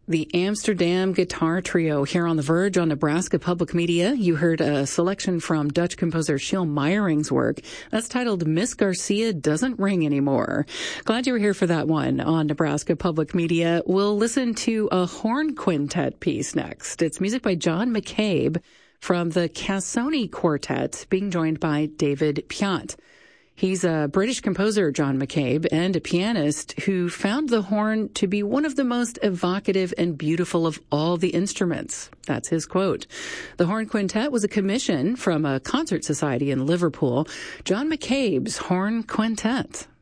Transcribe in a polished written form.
The Amsterdam Guitar Trio here on The Verge on Nebraska Public Media. You heard a selection from Dutch composer Schill Meyering's work. That's titled Miss Garcia Doesn't Ring Anymore. Glad you were here for that one on Nebraska Public Media. We'll listen to a horn quintet piece next. It's music by John McCabe from the Cassoni Quartet, being joined by David Piat. He's a British composer, John McCabe, and a pianist who found the horn to be one of the most evocative and beautiful of all the instruments. That's his quote. The Horn Quintet was a commission from a concert society in Liverpool. John McCabe's Horn Quintet.